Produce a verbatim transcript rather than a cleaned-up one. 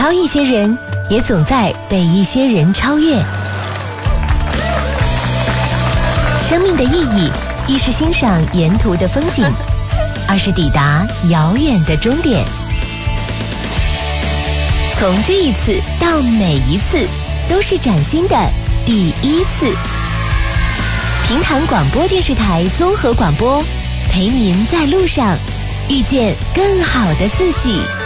超一些人，也总在被一些人超越。生命的意义，一是欣赏沿途的风景，二是抵达遥远的终点。从这一次到每一次，都是崭新的第一次。平潭广播电视台综合广播，陪您在路上遇见更好的自己。